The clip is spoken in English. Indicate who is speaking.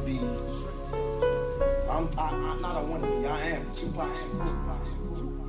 Speaker 1: to be. I'm not I want to be. I am Tupac.